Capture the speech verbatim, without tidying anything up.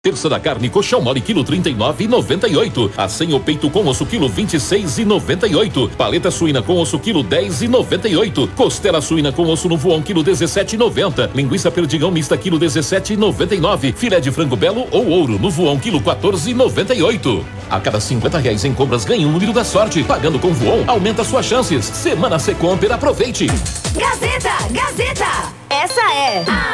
Terça da carne, colchão mole, quilo trinta e nove e noventa e oito. Acém ou peito com osso, quilo vinte e seis e noventa e oito. Paleta suína com osso, quilo dez e noventa e oito. Costela suína com osso no voão, quilo dezessete e noventa. Linguiça perdigão mista, quilo dezessete e noventa e nove. Filé de frango belo ou ouro no voão, quilo quatorze e noventa e oito. A cada cinquenta reais em compras, ganhe um número da sorte. Pagando com voão, aumenta suas chances. Semana Secomper, aproveite. Gazeta, Gazeta. Essa é a